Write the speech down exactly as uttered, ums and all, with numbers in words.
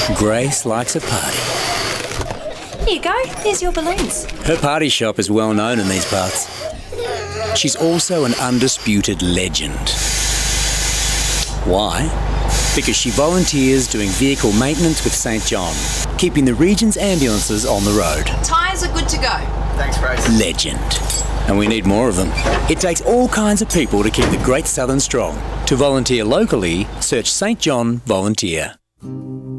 Grace likes a party. Here you go. Here's your balloons. Her party shop is well known in these parts. She's also an undisputed legend. Why? Because she volunteers doing vehicle maintenance with Saint John, keeping the region's ambulances on the road. Tyres are good to go. Thanks, Grace. Legend. And we need more of them. It takes all kinds of people to keep the Great Southern strong. To volunteer locally, search Saint John Volunteer.